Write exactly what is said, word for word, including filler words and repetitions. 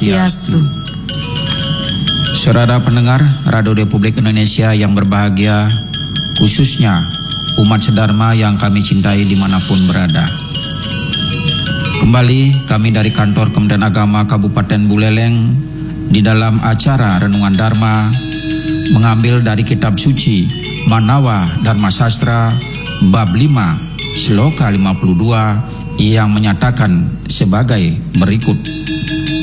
Swastiastu. Saudara pendengar Radio Republik Indonesia yang berbahagia, khususnya umat sedharma yang kami cintai dimanapun berada. Kembali kami dari kantor Kementerian Agama Kabupaten Buleleng di dalam acara Renungan Dharma mengambil dari kitab suci Manawa Dharma Sastra bab lima Sloka lima puluh dua yang menyatakan sebagai berikut.